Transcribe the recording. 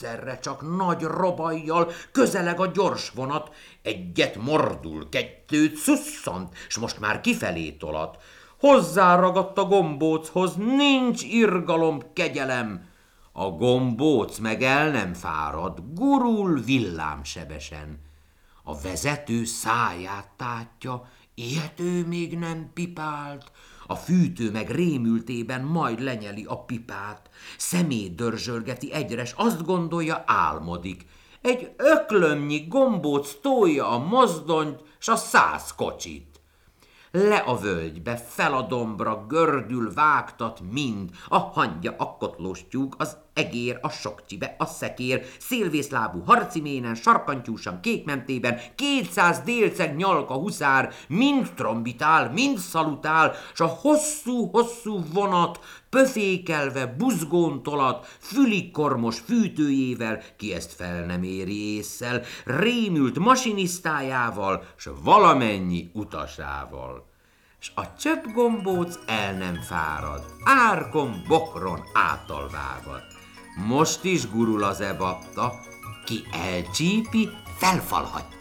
Egyszerre csak nagy robajjal közeleg a gyors vonat, egyet mordul, kettőt szusszant, s most már kifelé tolat. Hozzáragadt a gombóchoz, nincs irgalom, kegyelem. A gombóc meg el nem fárad, gurul villámsebesen. A vezető száját tátja, ilyet ő még nem pipált. A fűtő meg rémültében majd lenyeli a pipát. Szemét dörzsölgeti egyres, azt gondolja, álmodik. Egy öklömnyi gombóc tolja a mozdonyt, s a 100 kocsit. Le a völgybe, fel a dombra, gördül, vágtat mind, a hangya, a kotlós tyúk, az egér, a sokcsibe, a szekér, szélvészlábú harciménen, sarkantyúsan, kékmentében, 200 délceg nyalka huszár, mind trombitál, mind szalutál, s a hosszú-hosszú vonat pöfékelve, buzgón tolat, fülikormos fűtőjével, ki ezt fel nem éri ésszel, rémült masinisztájával, s valamennyi utasával. S a csöppgombóc el nem fárad, árkon, bokron átalvágat. Most is gurul az ebapta, ki elcsípi, felfalhatja.